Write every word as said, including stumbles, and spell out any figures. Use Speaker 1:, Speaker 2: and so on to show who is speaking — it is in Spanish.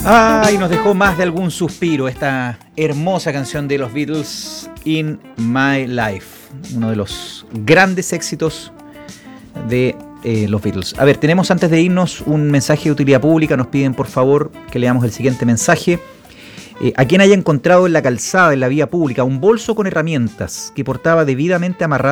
Speaker 1: Ay, nos dejó más de algún suspiro esta hermosa canción de los Beatles, In My Life, uno de los grandes éxitos de eh, los Beatles. A ver, tenemos antes de irnos un mensaje de utilidad pública. Nos piden por favor que leamos el siguiente mensaje. Eh, a quien haya encontrado en la calzada, en la vía pública, un bolso con herramientas que portaba debidamente amarrado